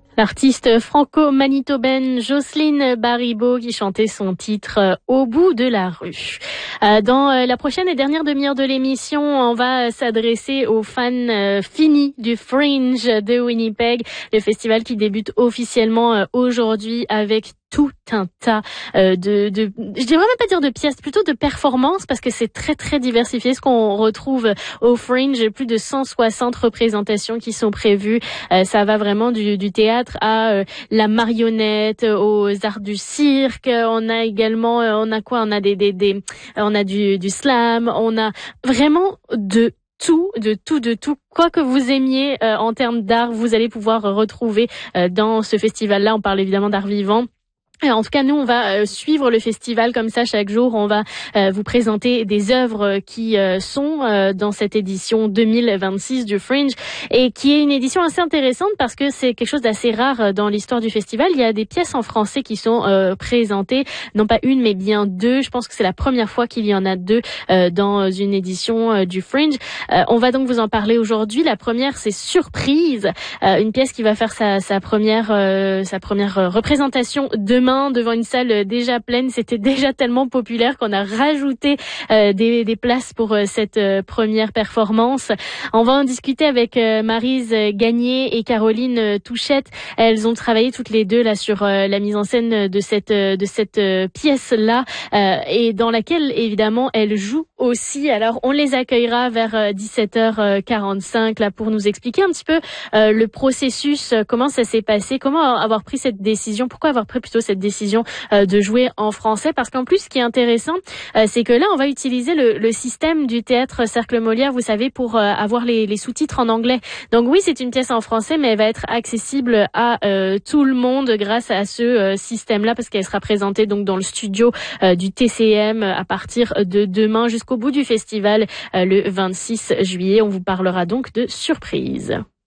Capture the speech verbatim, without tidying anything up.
L'artiste franco-manitobaine Jocelyne Baribeau qui chantait son titre euh, Au bout de la rue. Euh, dans euh, la prochaine et dernière demi-heure de l'émission, on va s'adresser aux fans euh, finis du Fringe de Winnipeg, le festival qui débute officiellement euh, aujourd'hui avec tout un tas euh, de, de, je dirais même pas dire de pièces, plutôt de performances, parce que c'est très très diversifié ce qu'on retrouve au Fringe. Plus de cent soixante représentations qui sont prévues. Euh, ça va vraiment du, du théâtre à euh, la marionnette, aux arts du cirque. On a également, euh, on a quoi On a des, des, des, on a du, du slam. On a vraiment de tout, de tout, de tout. Quoi que vous aimiez euh, en termes d'art, vous allez pouvoir retrouver euh, dans ce festival-là. On parle évidemment d'art vivant. En tout cas, nous, on va euh, suivre le festival comme ça chaque jour. On va euh, vous présenter des œuvres qui euh, sont euh, dans cette édition deux mille vingt-six du Fringe, et qui est une édition assez intéressante parce que c'est quelque chose d'assez rare dans l'histoire du festival. Il y a des pièces en français qui sont euh, présentées, non pas une, mais bien deux. Je pense que c'est la première fois qu'il y en a deux euh, dans une édition euh, du Fringe. Euh, on va donc vous en parler aujourd'hui. La première, c'est Surprise, euh, une pièce qui va faire sa, sa première, euh, sa première représentation demain devant une salle déjà pleine. C'était déjà tellement populaire qu'on a rajouté euh, des, des places pour euh, cette euh, première performance. On va en discuter avec euh, Maryse Gagné et Caroline Touchette. Elles ont travaillé toutes les deux là sur euh, la mise en scène de cette euh, de cette euh, pièce là euh, et dans laquelle évidemment elles jouent aussi. Alors on les accueillera vers euh, dix-sept heures quarante-cinq là pour nous expliquer un petit peu euh, le processus, euh, comment ça s'est passé, comment avoir pris cette décision, pourquoi avoir pris plutôt cette décision euh, de jouer en français. Parce qu'en plus, ce qui est intéressant, euh, c'est que là, on va utiliser le, le système du théâtre Cercle Molière, vous savez, pour euh, avoir les, les sous-titres en anglais. Donc oui, c'est une pièce en français, mais elle va être accessible à euh, tout le monde grâce à ce euh, système-là, parce qu'elle sera présentée donc dans le studio euh, du T C M à partir de demain jusqu'au bout du festival euh, le vingt-six juillet. On vous parlera donc de Surprise.